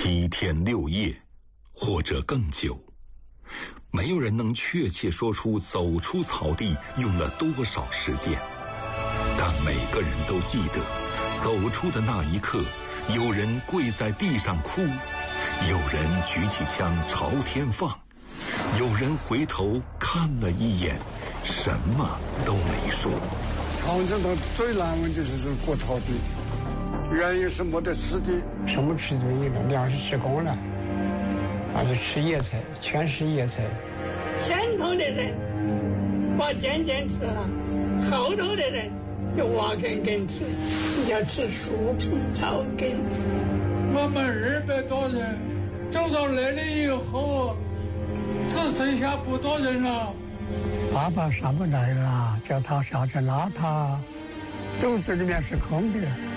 7天6夜，或者更久。没有人能确切说出走出草地用了多少时间，但每个人都记得，走出的那一刻，有人跪在地上哭，有人举起枪朝天放，有人回头看了一眼，什么都没说。 长征的最难问的就是过草地，原因是没得吃的， 什么吃对了，粮食吃光了，那就吃野菜，全是野菜。 前头的人把尖尖吃了，后头的人就挖根根吃，要吃树皮草根。 我们200多人走到那里以后，只剩下不多人了。 爸爸上不来了，叫他下去拉他，肚子里面是空的。